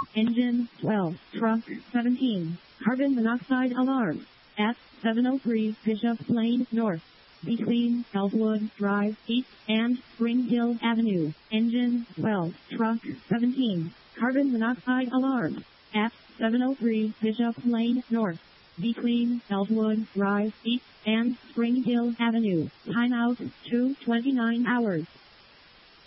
Engine 12, truck 17, carbon monoxide alarm. At 703 Bishop Lane North, between Elwood Drive East and Spring Hill Avenue. Engine 12, truck 17, carbon monoxide alarm. At 703 Bishop Lane North, between Elwood Drive East and Spring Hill Avenue. Timeout 2:29 hours.